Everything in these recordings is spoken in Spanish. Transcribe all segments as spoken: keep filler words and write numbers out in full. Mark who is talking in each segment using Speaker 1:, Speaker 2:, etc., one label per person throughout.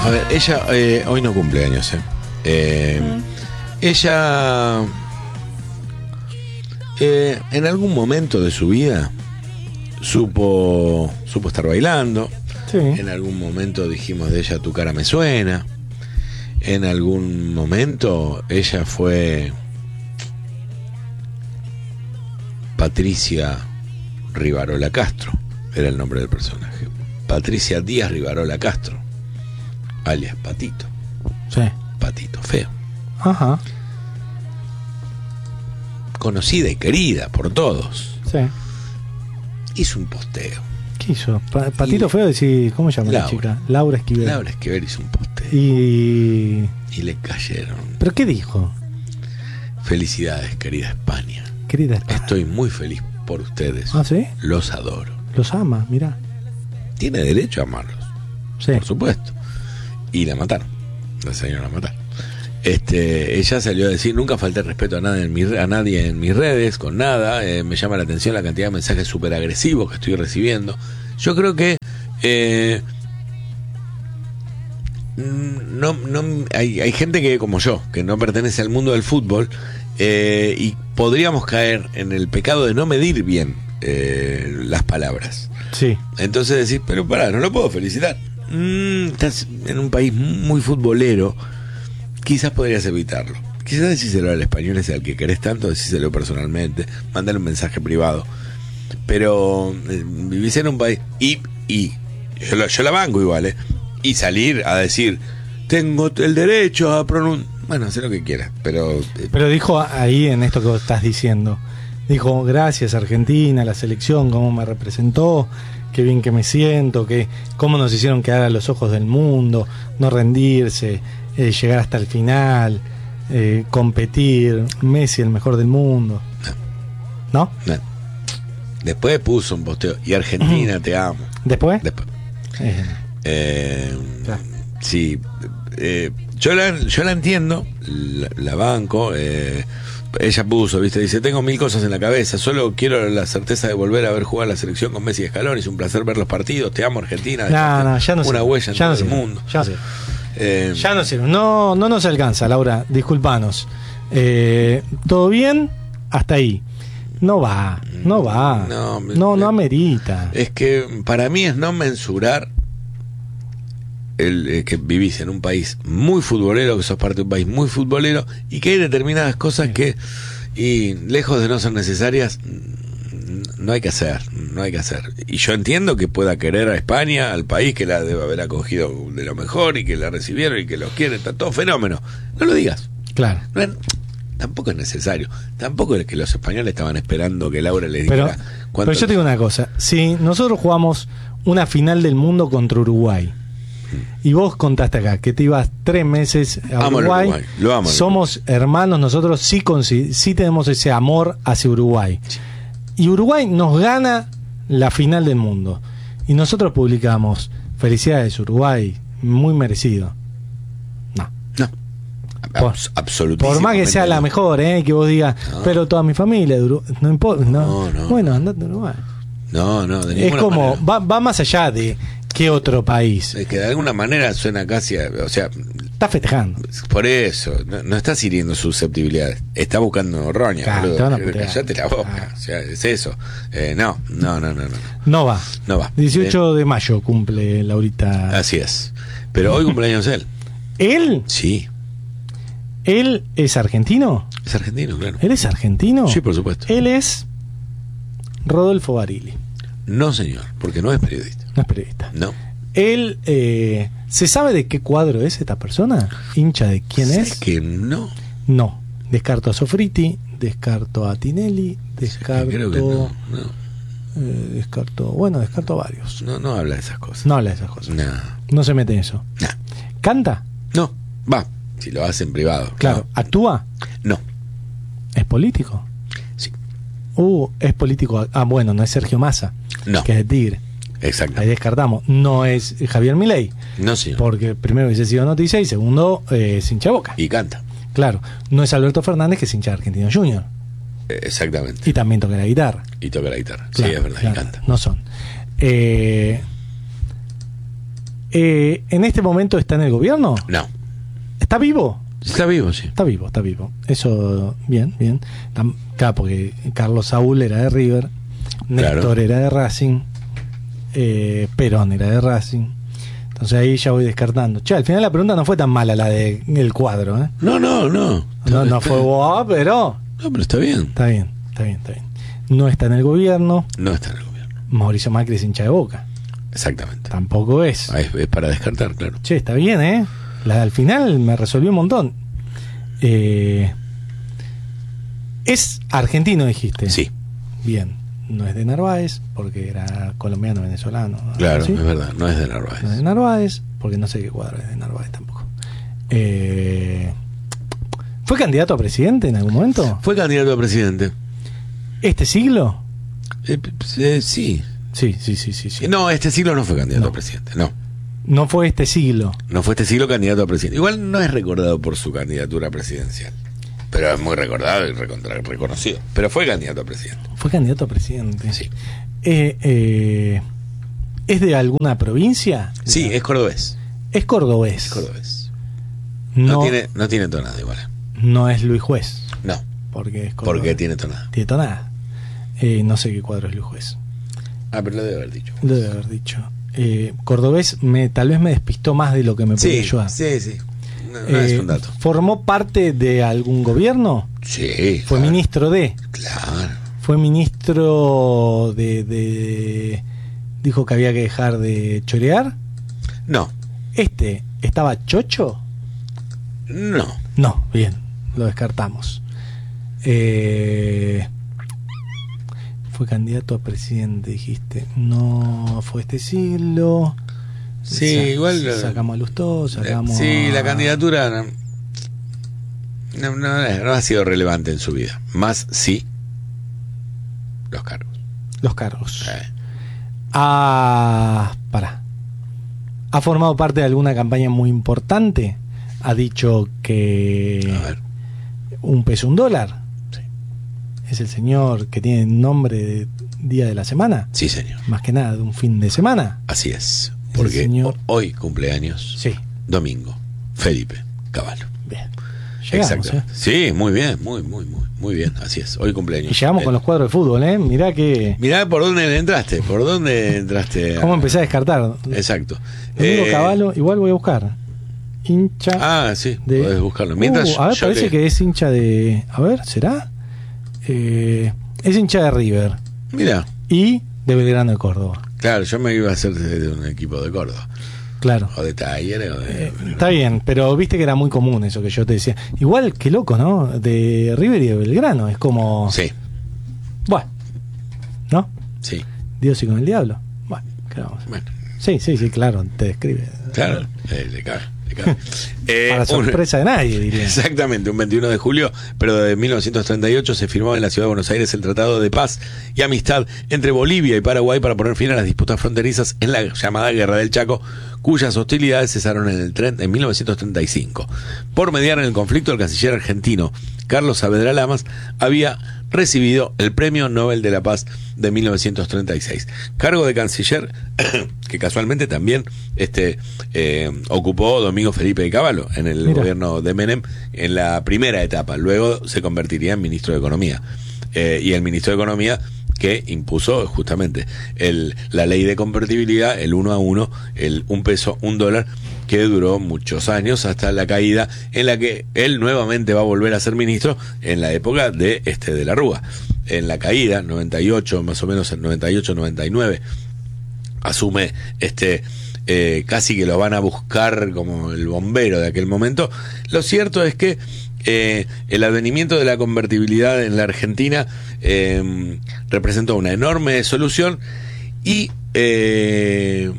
Speaker 1: A ver, ella eh, hoy no cumple años, ¿eh? eh mm. Ella eh, en algún momento de su vida supo supo estar bailando.
Speaker 2: Sí.
Speaker 1: En algún momento dijimos de ella Tu cara me suena. En algún momento ella fue Patricia Rivarola Castro, era el nombre del personaje. Patricia Díaz Rivarola Castro, alias Patito.
Speaker 2: Sí.
Speaker 1: Patito feo.
Speaker 2: Ajá.
Speaker 1: Conocida y querida por todos.
Speaker 2: Sí.
Speaker 1: Hizo un posteo.
Speaker 2: ¿Qué hizo? Pa- Patito y... feo, decir, ¿cómo se llama
Speaker 1: Laura,
Speaker 2: la chica? Laura Esquivel.
Speaker 1: Laura Esquivel hizo un posteo.
Speaker 2: Y...
Speaker 1: Y le cayeron.
Speaker 2: ¿Pero qué dijo?
Speaker 1: Felicidades, querida España.
Speaker 2: Querida España.
Speaker 1: Estoy muy feliz por ustedes.
Speaker 2: ¿Ah, sí?
Speaker 1: Los adoro.
Speaker 2: Los ama, mirá.
Speaker 1: Tiene derecho a amarlos.
Speaker 2: Sí.
Speaker 1: Por supuesto. Y la mataron. La señora la mataron. Este, ella salió a decir: nunca falté respeto a nadie en, mi, a nadie en mis redes, con nada. Eh, me llama la atención la cantidad de mensajes súper agresivos que estoy recibiendo. Yo creo que eh, no, no hay, hay gente que, como yo, que no pertenece al mundo del fútbol, eh, y podríamos caer en el pecado de no medir bien eh, las palabras.
Speaker 2: Sí.
Speaker 1: Entonces decís: pero pará, no lo puedo felicitar. Mm, estás en un país muy futbolero, quizás podrías evitarlo. Quizás decíselo al español, ese al que querés tanto, decíselo personalmente, mandale un mensaje privado. Pero eh, vivís en un país y, y yo, lo, yo la banco igual, ¿eh? Y salir a decir: tengo el derecho a pronunciar. Bueno, sé lo que quieras, pero... Eh,
Speaker 2: pero dijo ahí en esto que vos estás diciendo, dijo: gracias Argentina, la selección, cómo me representó, qué bien que me siento, que cómo nos hicieron quedar a los ojos del mundo, no rendirse, eh, llegar hasta el final, eh, competir, Messi el mejor del mundo. ¿No?
Speaker 1: No. Después puso un posteo: y Argentina, te amo.
Speaker 2: ¿Después?
Speaker 1: Después.
Speaker 2: Eh,
Speaker 1: eh,
Speaker 2: claro.
Speaker 1: Sí, eh, yo la yo la entiendo, la, la banco. Eh, ella puso, viste, dice: tengo mil cosas en la cabeza, solo quiero la certeza de volver a ver jugar la selección con Messi y Scaloni. Es un placer ver los partidos, te amo Argentina.
Speaker 2: No, no, ya no
Speaker 1: una
Speaker 2: sé,
Speaker 1: huella en
Speaker 2: ya
Speaker 1: todo
Speaker 2: no
Speaker 1: el
Speaker 2: sé,
Speaker 1: mundo.
Speaker 2: Ya sé.
Speaker 1: Eh,
Speaker 2: ya no sé, no, no nos alcanza, Laura, disculpanos. Eh, ¿todo bien? Hasta ahí. No va, no va. No, no, no amerita.
Speaker 1: Es que para mí es no mensurar el eh, que vivís en un país muy futbolero, que sos parte de un país muy futbolero, y que hay determinadas cosas sí. que, y lejos de no ser necesarias, no hay que hacer, no hay que hacer. Y yo entiendo que pueda querer a España, al país que la debe haber acogido de lo mejor y que la recibieron y que los quieren, está todo fenómeno. No lo digas.
Speaker 2: Claro.
Speaker 1: No es, tampoco es necesario. Tampoco es que los españoles estaban esperando que Laura les
Speaker 2: pero,
Speaker 1: dijera.
Speaker 2: Pero yo te digo una cosa: si nosotros jugamos una final del mundo contra Uruguay, y vos contaste acá que te ibas tres meses a
Speaker 1: amo
Speaker 2: Uruguay,
Speaker 1: Uruguay. Lo amo,
Speaker 2: somos
Speaker 1: Uruguay.
Speaker 2: hermanos, nosotros sí, con, sí, sí tenemos ese amor hacia Uruguay. Sí. Y Uruguay nos gana la final del mundo. Y nosotros publicamos: felicidades Uruguay, muy merecido. No.
Speaker 1: No.
Speaker 2: Por,
Speaker 1: absolutamente.
Speaker 2: Por más que sea la mejor, ¿eh? Que vos digas, no. pero toda mi familia de Uruguay, no importa. No.
Speaker 1: No, no.
Speaker 2: Bueno, andate a Uruguay.
Speaker 1: No, no, de
Speaker 2: es como, va, va más allá de qué otro país.
Speaker 1: Es que de alguna manera suena casi, a, o sea,
Speaker 2: está festejando.
Speaker 1: Por eso, no, no estás hiriendo susceptibilidades, está buscando roña,
Speaker 2: claro,
Speaker 1: boludo. Callate la boca, ah. o sea, es eso. Eh, no, no, no, no, no.
Speaker 2: No va.
Speaker 1: No va.
Speaker 2: dieciocho de mayo cumple Laurita.
Speaker 1: Así es. Pero hoy cumpleaños él.
Speaker 2: ¿Él?
Speaker 1: Sí.
Speaker 2: ¿Él es argentino?
Speaker 1: Es argentino, claro.
Speaker 2: ¿Él es argentino?
Speaker 1: Sí, por supuesto.
Speaker 2: Él es Rodolfo Barili.
Speaker 1: No, señor, porque no es periodista.
Speaker 2: No es periodista.
Speaker 1: No.
Speaker 2: Él, eh, ¿se sabe de qué cuadro es esta persona? ¿Hincha de quién
Speaker 1: sé
Speaker 2: es?
Speaker 1: Que no.
Speaker 2: No. Descarto a Sofriti, descarto a Tinelli, descarto...
Speaker 1: Sí, creo que no, no.
Speaker 2: Eh, descarto... Bueno, descarto a varios.
Speaker 1: No, no habla de esas cosas.
Speaker 2: No habla de esas cosas.
Speaker 1: No.
Speaker 2: No se mete en eso.
Speaker 1: No.
Speaker 2: ¿Canta?
Speaker 1: No. Va, si lo hace en privado.
Speaker 2: Claro.
Speaker 1: No.
Speaker 2: ¿Actúa?
Speaker 1: No.
Speaker 2: ¿Es político?
Speaker 1: Sí.
Speaker 2: Uh, es político. Ah, bueno, no es Sergio Massa.
Speaker 1: No.
Speaker 2: Que es de Tigre.
Speaker 1: Exacto.
Speaker 2: Ahí descartamos. No es Javier Milei.
Speaker 1: No, señor.
Speaker 2: Porque primero hubiese sido noticia y segundo eh, es hincha Boca.
Speaker 1: Y canta.
Speaker 2: Claro. No es Alberto Fernández, que es hincha Argentino Junior.
Speaker 1: Eh, exactamente.
Speaker 2: Y también toca la guitarra.
Speaker 1: Y toca la guitarra.
Speaker 2: Claro,
Speaker 1: sí, es verdad.
Speaker 2: claro,
Speaker 1: Y canta.
Speaker 2: No son. Eh, Eh, ¿En este momento está en el gobierno?
Speaker 1: No.
Speaker 2: ¿Está vivo?
Speaker 1: Está vivo, sí.
Speaker 2: Está vivo, está vivo. Eso, bien, bien. Tam- Claro, porque Carlos Saúl era de River, Néstor
Speaker 1: Claro.
Speaker 2: era de Racing, eh, Perón era de Racing. Entonces ahí ya voy descartando. Che, al final la pregunta no fue tan mala la del cuadro, ¿eh?
Speaker 1: No, no, no.
Speaker 2: No, no
Speaker 1: Está-
Speaker 2: fue boa, pero
Speaker 1: No, pero está bien.
Speaker 2: está bien, está bien, está bien. No está en el gobierno.
Speaker 1: No está en el gobierno.
Speaker 2: Mauricio Macri es hincha de Boca.
Speaker 1: Exactamente.
Speaker 2: Tampoco es.
Speaker 1: Ah, Es, es para descartar, claro.
Speaker 2: Che, está bien, ¿eh? La, al final me resolvió un montón. Eh, es argentino, dijiste.
Speaker 1: Sí,
Speaker 2: Bien. No es de Narváez, porque era colombiano, venezolano. ¿no?
Speaker 1: claro,
Speaker 2: ¿Sí?
Speaker 1: es verdad. No es de Narváez.
Speaker 2: No es de Narváez, porque no sé qué cuadro es de Narváez tampoco. Eh, ¿Fue candidato a presidente en algún momento?
Speaker 1: Fue candidato a presidente.
Speaker 2: ¿Este siglo?
Speaker 1: Eh, eh, sí.
Speaker 2: Sí, sí, sí, sí. sí.
Speaker 1: No, este siglo no fue candidato
Speaker 2: No.
Speaker 1: a presidente. No.
Speaker 2: No fue este siglo.
Speaker 1: No fue este siglo candidato a presidente. Igual no es recordado por su candidatura presidencial. Pero es muy recordado y recontra- reconocido. Pero fue candidato a presidente.
Speaker 2: Fue candidato a presidente.
Speaker 1: Sí.
Speaker 2: Eh, eh, ¿Es de alguna provincia?
Speaker 1: Sí, es cordobés.
Speaker 2: Es cordobés.
Speaker 1: Es cordobés. No,
Speaker 2: No,
Speaker 1: tiene, no tiene tonada igual.
Speaker 2: no es Luis Juez,
Speaker 1: No,
Speaker 2: porque es cordobés.
Speaker 1: porque tiene tonada.
Speaker 2: Tiene tonada. Eh, no sé qué cuadro es Luis Juez.
Speaker 1: Ah, pero lo debe haber dicho.
Speaker 2: Lo debe haber dicho. Eh, cordobés me, tal vez me despistó más de lo que me puede
Speaker 1: Sí,
Speaker 2: ayudar.
Speaker 1: sí, sí. No, no
Speaker 2: Eh,
Speaker 1: es un dato.
Speaker 2: ¿Formó parte de algún gobierno?
Speaker 1: Sí.
Speaker 2: ¿Fue
Speaker 1: claro.
Speaker 2: ministro de?
Speaker 1: Claro.
Speaker 2: ¿Fue ministro de, de... Dijo que había que dejar de chorear?
Speaker 1: No,
Speaker 2: ¿Este estaba chocho?
Speaker 1: no.
Speaker 2: No, bien, lo descartamos. Eh, fue candidato a presidente, dijiste. No fue este siglo.
Speaker 1: Sí,
Speaker 2: Sa-
Speaker 1: igual.
Speaker 2: Sacamos a Lustó, sacamos.
Speaker 1: Sí,
Speaker 2: a-
Speaker 1: la candidatura no, no, no- no ha sido relevante en su vida. Más sí los cargos.
Speaker 2: Los cargos.
Speaker 1: Eh,
Speaker 2: Ah, pará. ¿Ha formado parte de alguna campaña muy importante? ¿Ha dicho que
Speaker 1: a ver.
Speaker 2: un peso, un dólar?
Speaker 1: Sí.
Speaker 2: ¿Es el señor que tiene nombre de día de la semana?
Speaker 1: Sí, señor.
Speaker 2: Más que nada de un fin de semana.
Speaker 1: Así es.
Speaker 2: El
Speaker 1: Porque
Speaker 2: señor-
Speaker 1: ho- hoy cumpleaños.
Speaker 2: Sí,
Speaker 1: Domingo. Felipe Cavallo.
Speaker 2: bien. Llegamos,
Speaker 1: Exacto.
Speaker 2: ¿eh?
Speaker 1: Sí, muy bien, muy, muy, muy, muy bien. Así es. Hoy cumpleaños.
Speaker 2: Y llegamos
Speaker 1: Eh,
Speaker 2: con los cuadros de fútbol, ¿eh? Mirá que...
Speaker 1: Mirá por dónde le entraste. ¿Por dónde entraste? a-
Speaker 2: ¿Cómo empecé a descartar?
Speaker 1: Exacto.
Speaker 2: Domingo
Speaker 1: Eh,
Speaker 2: Cavallo, igual voy a buscar. Hincha
Speaker 1: Ah, sí.
Speaker 2: de...
Speaker 1: Podés buscarlo. Mientras
Speaker 2: Uh, a ver,
Speaker 1: yo
Speaker 2: parece
Speaker 1: le-
Speaker 2: que es hincha de... A ver, ¿será? Eh, es hincha de River
Speaker 1: Mirá.
Speaker 2: y de Belgrano de Córdoba.
Speaker 1: Claro, yo me iba a hacer de, de un equipo de Córdoba.
Speaker 2: Claro.
Speaker 1: O de Talleres o de...
Speaker 2: Eh, está bien, pero viste que era muy común eso que yo te decía. Igual, qué loco, ¿no? De River y de Belgrano. Es como...
Speaker 1: Sí,
Speaker 2: Bueno, ¿no?
Speaker 1: sí.
Speaker 2: Dios y con el diablo. Bueno, ¿qué vamos a hacer?
Speaker 1: Bueno,
Speaker 2: Sí, sí, sí, claro, te describe.
Speaker 1: claro. Eh, le cabe, le cabe. Eh,
Speaker 2: Para
Speaker 1: un-
Speaker 2: sorpresa de nadie, diría.
Speaker 1: Exactamente, un veintiuno de julio, pero de mil novecientos treinta y ocho se firmó en la ciudad de Buenos Aires el Tratado de Paz y Amistad entre Bolivia y Paraguay para poner fin a las disputas fronterizas en la llamada Guerra del Chaco, cuyas hostilidades cesaron en el tren en mil novecientos treinta y cinco. Por mediar en el conflicto, el canciller argentino Carlos Saavedra Lamas había recibido el Premio Nobel de la Paz de mil novecientos treinta y seis. Cargo de canciller que casualmente también este eh, ocupó Domingo Felipe de Cavallo en el
Speaker 2: Mira.
Speaker 1: gobierno de Menem en la primera etapa. Luego se convertiría en ministro de Economía. Eh, y el ministro de Economía que impuso justamente el, la ley de convertibilidad, el uno a uno, el un peso, un dólar, que duró muchos años hasta la caída en la que él nuevamente va a volver a ser ministro en la época de este de la Rúa. En la caída, noventa y ocho, más o menos en noventa y ocho, noventa y nueve, asume este eh, casi que lo van a buscar como el bombero de aquel momento. Lo cierto es que eh, el advenimiento de la convertibilidad en la Argentina eh, representó una enorme solución y eh,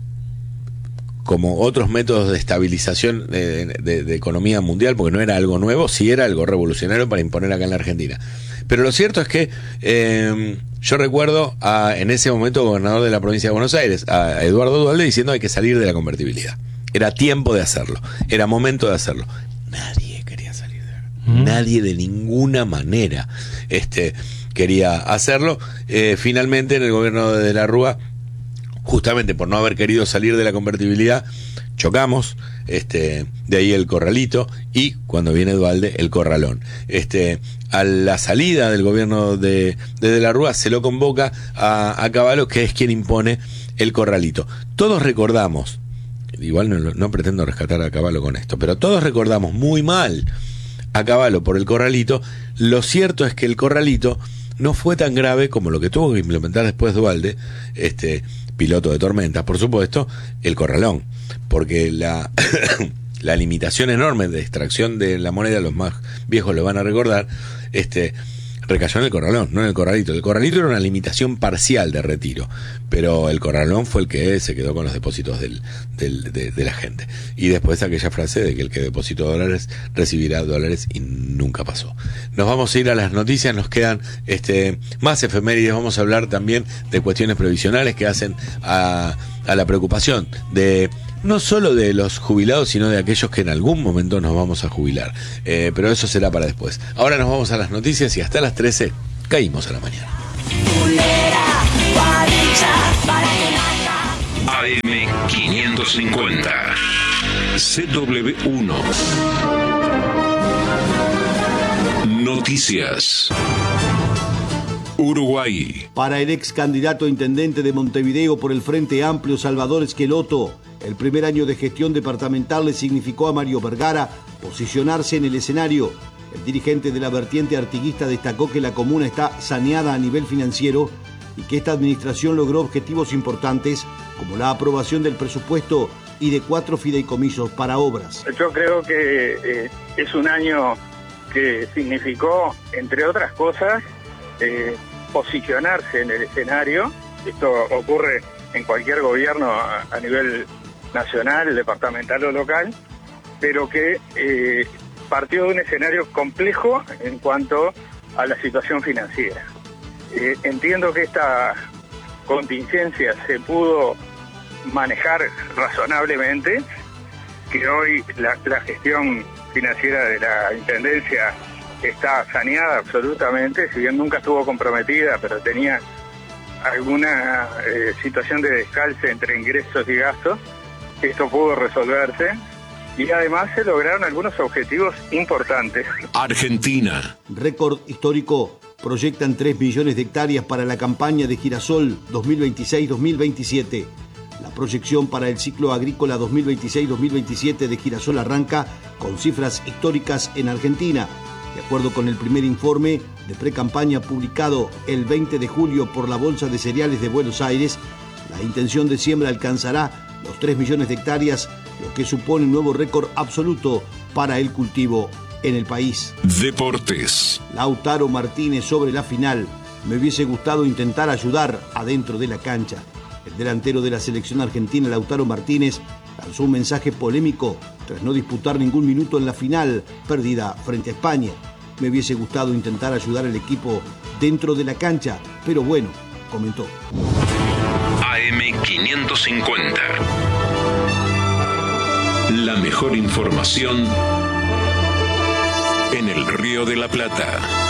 Speaker 1: como otros métodos de estabilización de, de, de economía mundial, porque no era algo nuevo, sí era algo revolucionario para imponer acá en la Argentina. Pero lo cierto es que eh, yo recuerdo a, en ese momento, gobernador de la provincia de Buenos Aires, a Eduardo Duhalde, diciendo hay que salir de la convertibilidad. Era tiempo de hacerlo, era momento de hacerlo. Nadie quería salir de la
Speaker 2: Mm.
Speaker 1: Nadie de ninguna manera este, quería hacerlo. Eh, finalmente, en el gobierno de De la Rúa, justamente por no haber querido salir de la convertibilidad, chocamos, este, de ahí el corralito, y cuando viene Duhalde, el corralón. Este, a la salida del gobierno de, de De la Rúa se lo convoca a, a Cavallo, que es quien impone el corralito. Todos recordamos, igual no, no pretendo rescatar a Cavallo con esto, pero todos recordamos muy mal a Cavallo por el corralito. Lo cierto es que el corralito no fue tan grave como lo que tuvo que implementar después Duhalde, este, piloto de tormentas, por supuesto, el corralón, porque la la limitación enorme de extracción de la moneda, los más viejos lo van a recordar, este recayó en el corralón, no en el corralito. El corralito era una limitación parcial de retiro, pero el corralón fue el que se quedó con los depósitos del, del, de, de la gente. Y después aquella frase de que el que depositó dólares recibirá dólares, y nunca pasó. Nos vamos a ir a las noticias, nos quedan este más efemérides. Vamos a hablar también de cuestiones previsionales que hacen a, a la preocupación de no solo de los jubilados, sino de aquellos que en algún momento nos vamos a jubilar. Eh, pero eso será para después. Ahora nos vamos a las noticias y hasta las trece caímos a la mañana.
Speaker 3: A M quinientos cincuenta C W uno Noticias. Uruguay.
Speaker 4: Para el ex candidato a intendente de Montevideo por el Frente Amplio, Salvador Esqueloto, el primer año de gestión departamental le significó a Mario Vergara posicionarse en el escenario. El dirigente de la vertiente artiguista destacó que la comuna está saneada a nivel financiero y que esta administración logró objetivos importantes como la aprobación del presupuesto y de cuatro fideicomisos para obras.
Speaker 5: Yo creo que eh, es un año que significó, entre otras cosas, eh, posicionarse en el escenario. Esto ocurre en cualquier gobierno a, a nivel nacional, departamental o local, pero que eh, partió de un escenario complejo en cuanto a la situación financiera. Eh, entiendo que esta contingencia se pudo manejar razonablemente, que hoy la, la gestión financiera de la Intendencia está saneada absolutamente, si bien nunca estuvo comprometida, pero tenía alguna eh, situación de descalce entre ingresos y gastos. Esto pudo resolverse y además se lograron algunos objetivos importantes.
Speaker 3: Argentina.
Speaker 4: Récord histórico. Proyectan tres millones de hectáreas para la campaña de girasol dos mil veintiséis dos mil veintisiete. La proyección para el ciclo agrícola dos mil veintiséis dos mil veintisiete de girasol arranca con cifras históricas en Argentina. De acuerdo con el primer informe de precampaña publicado el veinte de julio por la Bolsa de Cereales de Buenos Aires, la intención de siembra alcanzará los tres millones de hectáreas, lo que supone un nuevo récord absoluto para el cultivo en el país.
Speaker 3: Deportes.
Speaker 4: Lautaro Martínez sobre la final. Me hubiese gustado intentar ayudar adentro de la cancha. El delantero de la selección argentina, Lautaro Martínez, lanzó un mensaje polémico tras no disputar ningún minuto en la final perdida frente a España. Me hubiese gustado intentar ayudar al equipo dentro de la cancha, pero bueno, comentó.
Speaker 3: A M quinientos cincuenta. La mejor información en el Río de la Plata.